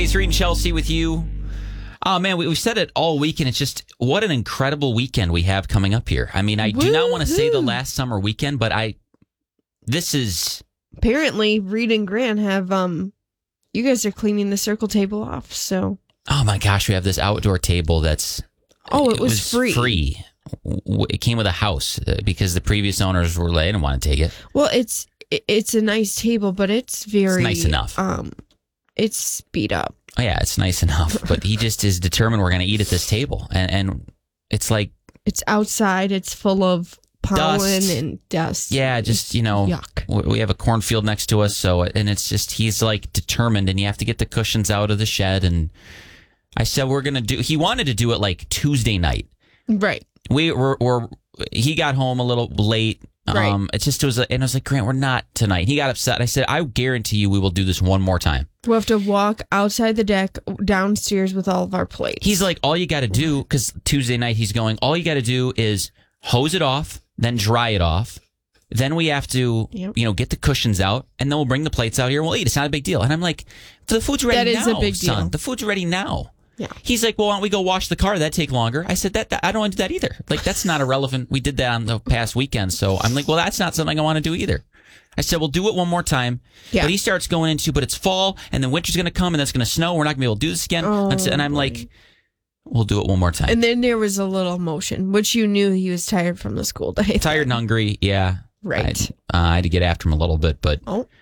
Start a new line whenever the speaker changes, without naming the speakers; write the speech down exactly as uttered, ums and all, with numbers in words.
Hey, it's Reed and Chelsea with you. Oh, man, we, we've said it all week, and it's just what an incredible weekend we have coming up here. I mean, I do not want to say the last summer weekend, but I, this is...
Apparently, Reed and Grant have, um, you guys are cleaning the circle table off, so...
Oh, my gosh, we have this outdoor table that's...
Oh, it,
it
was,
was
free.
free. It came with a house uh, because the previous owners were like, they didn't want to take it.
Well, it's it's a nice table, but it's very...
It's nice enough.
Um, it's speed up.
Oh, yeah, it's nice enough, but he just is determined we're going to eat at this table. And, and it's like...
It's outside. It's full of pollen
dust.
and dust.
Yeah, just, you know,
yuck.
We have a cornfield next to us, so, and it's just, he's like determined, and you have to get the cushions out of the shed. And I said, we're going to do, he wanted to do it like Tuesday night.
Right.
We were, were he got home a little late.
Right.
Um, it just was, and I was like, Grant, we're not tonight. He got upset. I said, I guarantee you we will do this one more time.
We'll have to walk outside the deck downstairs with all of our plates.
He's like, all you got to do, because Tuesday night he's going, all you got to do is hose it off, then dry it off. Then we have to,
Yep.
you know, get the cushions out, and then we'll bring the plates out here and we'll eat. It's not a big deal. And I'm like, the food's ready
That
now,
is a big
son.
deal.
The food's ready now.
Yeah.
He's like, well, why don't we go wash the car? That'd take longer. I said, that, that I don't want to do that either. Like, that's not irrelevant. We did that on the past weekend. So I'm like, well, that's not something I want to do either. I said, we'll do it one more time.
Yeah.
But he starts going into, but it's fall, and then winter's going to come, and then it's going to snow. We're not going to be able to do this again.
Oh,
and, so, and I'm like, we'll do it one more time.
And then there was a little motion, which you knew he was tired from the school day.
Tired and hungry, yeah.
Right.
I, uh, I had to get after him a little bit, but
Oh.